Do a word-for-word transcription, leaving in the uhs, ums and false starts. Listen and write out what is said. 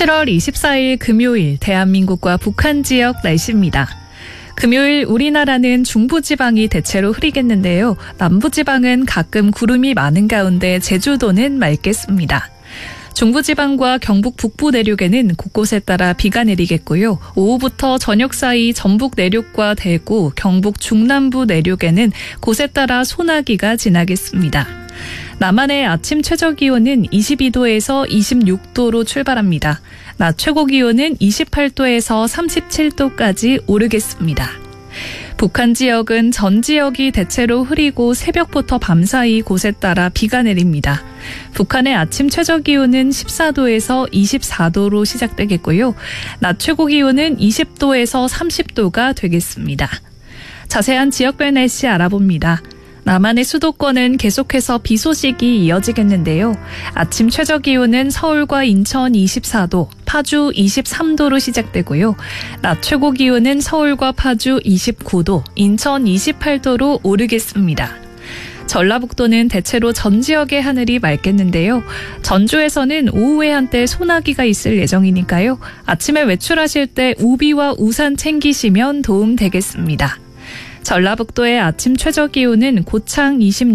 칠월 이십사일 금요일 대한민국과 북한 지역 날씨입니다. 금요일 우리나라는 중부지방이 대체로 흐리겠는데요. 남부지방은 가끔 구름이 많은 가운데 제주도는 맑겠습니다. 중부지방과 경북 북부 내륙에는 곳곳에 따라 비가 내리겠고요. 오후부터 저녁 사이 전북 내륙과 대구, 경북 중남부 내륙에는 곳에 따라 소나기가 지나겠습니다. 남한의 아침 최저기온은 이십이도에서 이십육도로 출발합니다. 낮 최고기온은 이십팔도에서 삼십칠도까지 오르겠습니다. 북한 지역은 전 지역이 대체로 흐리고 새벽부터 밤사이 곳에 따라 비가 내립니다. 북한의 아침 최저기온은 십사도에서 이십사도로 시작되겠고요. 낮 최고기온은 이십도에서 삼십도가 되겠습니다. 자세한 지역별 날씨 알아봅니다. 남한의 수도권은 계속해서 비 소식이 이어지겠는데요. 아침 최저기온은 서울과 인천 이십사도, 파주 이십삼도로 시작되고요. 낮 최고기온은 서울과 파주 이십구도, 인천 이십팔도로 오르겠습니다. 전라북도는 대체로 전 지역의 하늘이 맑겠는데요. 전주에서는 오후에 한때 소나기가 있을 예정이니까요. 아침에 외출하실 때 우비와 우산 챙기시면 도움 되겠습니다. 전라북도의 아침 최저기온은 고창 이십육 도,